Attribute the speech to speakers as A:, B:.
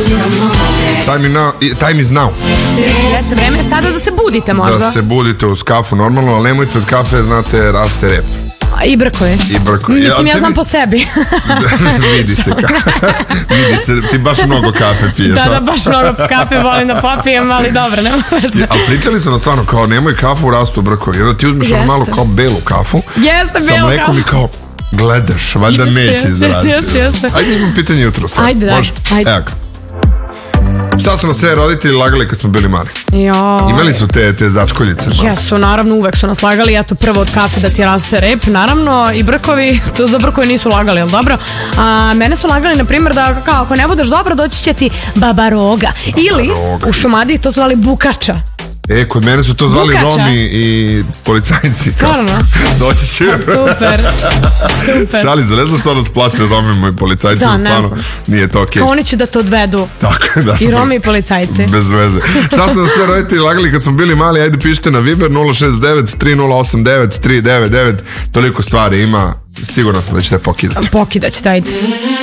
A: Time is now.
B: Jeste, vreme je sada da se budite možda.
A: Da se budite uz kafu normalno, ali nemojte od kafe, znate, raste rep.
B: I brkoje. Mislim, ja znam po sebi.
A: Vidi se. Vidi se, ti baš mnogo kafe piješ.
B: Da, baš mnogo kafe volim da popijem, ali dobro, nema veze.
A: Ali pričali su na stvarno kao nemoj kafu, rastu brkovi. Jer ti uzmeš ono malo kao belu kafu.
B: Jeste, belu kafu.
A: Sa mlekom i kao gledaš, valjda neće izraditi.
B: Jeste.
A: Ajde, imam pitanje jutro.
B: Ajde.
A: Evo ga. Šta su nas sve roditelji lagali kad smo bili mali? Imali su te začkoljice?
B: Jesu, naravno, uvek su nas lagali. Eto, prvo od kafe da ti raste rep. Naravno, i brkovi, to za brkovi nisu lagali, ali dobro. A mene su lagali, na primjer, da kao, ako ne budeš dobro, doći će ti baba roga. Ili, u Šumadiji to zvali bukača.
A: Kod mene su to zvali Romi i policajci.
B: Stvarno?
A: Doći će.
B: Super.
A: Šali, ne znam što nas plaće Romima i policajcima, stvarno nije to okej.
B: Oni će da te odvedu.
A: Tako, da.
B: I Romi i policajci.
A: Bez veze. Šta su nas sve roditelji lagali kad smo bili mali? Ajde pišite na Viber 069 3089 399. Toliko stvari ima. Sigurno sam da ćete pokidati.
B: Pokidać, ajde.